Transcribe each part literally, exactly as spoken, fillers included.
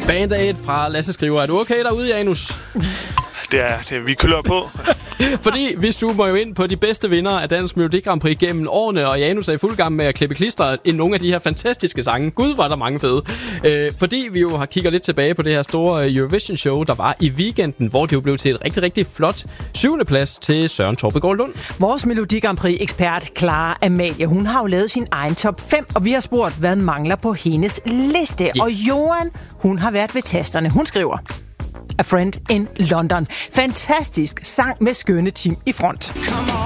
Band Aid fra Lasse Skriver. Er du okay derude, Janus? Det er, det er vi køler på. Fordi vi zoomer jo ind på de bedste vindere af Dansk Melodi Grand Prix gennem årene, og Janus er i fuld gang med at klippe klister i nogle af de her fantastiske sange. Gud, var der mange fede. Øh, fordi vi jo har kigget lidt tilbage på det her store Eurovision-show, der var i weekenden, hvor det jo blev til et rigtig, rigtig flot syvende plads til Søren Torpegaard Lund. Vores Melodi Grand Prix-ekspert, Clara Amalie, hun har jo lavet sin egen top fem, og vi har spurgt, hvad mangler på hendes liste. Yeah. Og Johan, hun har været ved tasterne. Hun skriver: A Friend in London. Fantastisk sang med skønne team i front.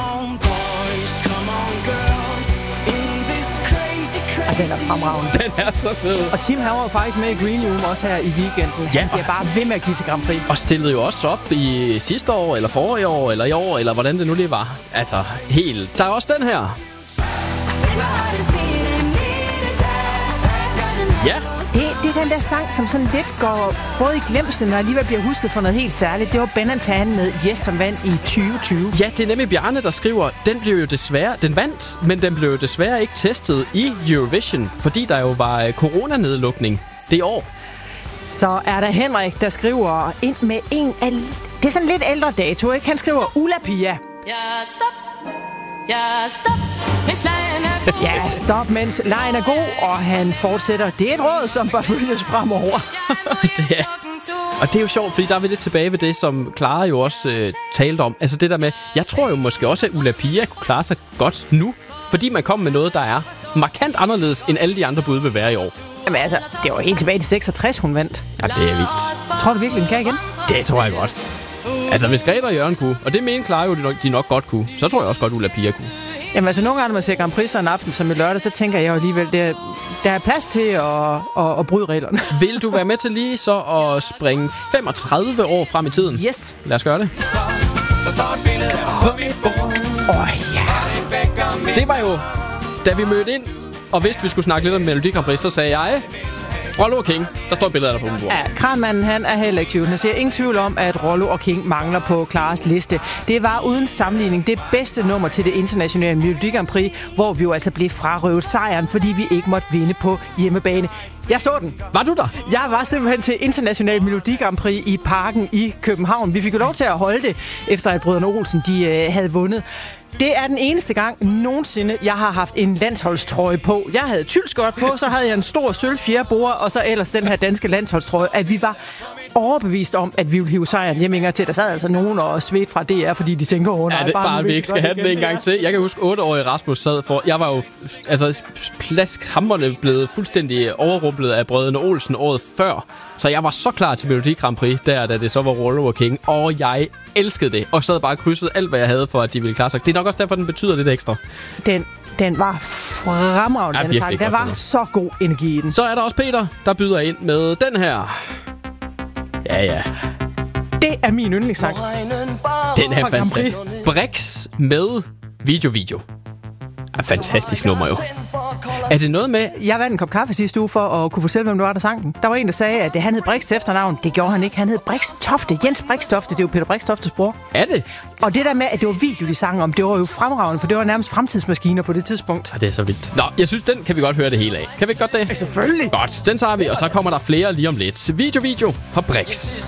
Og den er fremragende. Den er så fed. Og Tim Hammer var faktisk med i Green Room også her i weekenden. Ja, de er bare ved med at give til Grand Prix. Og stillede jo også op i sidste år, eller forrige år, eller i år, eller hvordan det nu lige var. Altså, helt. Der er også den her. Ja. Det, det er den der sang, som sådan lidt går både i glemslen og alligevel bliver husket for noget helt særligt. Det var Ben and Tan med Yes, som vandt i tyve tyve. Ja, det er nemlig Bjarne, der skriver, den blev jo desværre, den vandt, men den blev jo desværre ikke testet i Eurovision, fordi der jo var coronanedlukning det år. Så er der Henrik, der skriver ind med en af... Det er sådan lidt ældre dato, ikke? Han skriver Ulla Pia. Ja, stop. Ja, stop. Mens lejen er god. Ja, stop, mens lejen er god, og han fortsætter. Det er et råd, som bør følges fremover. Det er. Og det er jo sjovt, fordi der er vi lidt tilbage ved det, som Clara jo også øh, talte om. Altså det der med, jeg tror jo måske også, at Ulla Pia kunne klare sig godt nu, fordi man kom med noget, der er markant anderledes, end alle de andre bud vil være i år. Jamen altså, det var helt tilbage til seksogtres, hun vandt. Ja, det er vildt. Tror du virkelig, den kan igen? Det tror jeg godt. Altså, hvis Greta og Jørgen kunne, og det mener Clara jo, de nok, de nok godt kunne, så tror jeg også godt, Ulla Pia kunne. Jamen altså, nogle gange, når man ser Grand Prix en aften som i lørdag, så tænker jeg jo alligevel, der, der er plads til at, at, at bryde reglerne. Vil du være med til lige så at springe femogtredive år frem i tiden? Yes. Lad os gøre det. Åh oh, ja. Det var jo, da vi mødte ind, og vidste, vi skulle snakke lidt om Melodi Grand Prix, så sagde jeg... Rollo og King, der står et billede af dig på min bord. Ja, Kranmanden, han er heller ikke tvivl. Han siger ingen tvivl om, at Rollo og King mangler på Claras liste. Det var uden sammenligning det bedste nummer til det internationale Melodi Grand Prix, hvor vi jo altså blev frarøvet sejren, fordi vi ikke måtte vinde på hjemmebane. Jeg så den. Var du der? Jeg var simpelthen til international Melodi Grand Prix i Parken i København. Vi fik jo lov til at holde det, efter at brødrene Olsen de, øh, havde vundet. Det er den eneste gang nogensinde, jeg har haft en landsholdstrøje på. Jeg havde tylskort på, så havde jeg en stor sølv fjerdebord, og så ellers den her danske landsholdstrøje, at vi var overbevist om, at vi ville hive sejren hjem til. Der sad altså nogen og svedt fra D R, fordi de tænker, åh nej, ja, det bare, bare vi ikke skal have den en gang til. Jeg kan huske, otteårige Rasmus sad for... Jeg var jo altså plaskhamrende blevet fuldstændig overrumplet af brødrene Olsen året før. Så jeg var så klar til Melodi Grand Prix, der da det så var Rollo og King. Og jeg elskede det. Og sad bare og krydsede alt, hvad jeg havde for, at de ville klare sig. Det er nok også derfor, den betyder lidt ekstra. Den, den var fremragende, ja, den sang. Der var godt, så god energi i den. Så er der også Peter, der byder ind med den her. Ja, ja. Det er min yndlingssang. Den her fantastisk. Brix med Video Video. Er fantastisk nummer jo. Er det noget med... Jeg vandt en kop kaffe sidste uge for at kunne fortælle, hvem det var, der sang den. Der var en, der sagde, at han hed Brix til efternavn. Det gjorde han ikke. Han hed Brix Tofte. Jens Brix Tofte. Det er jo Peter Brix Toftes bror. Er det? Og det der med, at det var video, de sang om, det var jo fremragende, for det var nærmest fremtidsmaskiner på det tidspunkt. Ja, det er så vildt. Nå, jeg synes, den kan vi godt høre det hele af. Kan vi ikke godt det? Ja, selvfølgelig. Godt, den tager vi, og så kommer der flere lige om lidt. Video Video fra Brix.